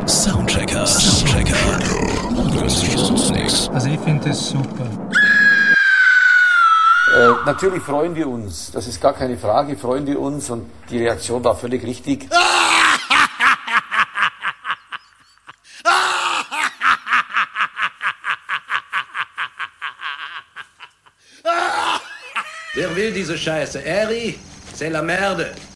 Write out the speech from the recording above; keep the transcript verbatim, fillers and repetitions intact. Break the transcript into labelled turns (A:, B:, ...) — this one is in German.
A: Soundchecker. Soundchecker. Hörst du sonst nichts?
B: Also ich finde das super.
C: Äh, natürlich freuen wir uns, das ist gar keine Frage, freuen wir uns und die Reaktion war völlig richtig.
D: Wer will diese Scheiße? Eri, c'est la merde.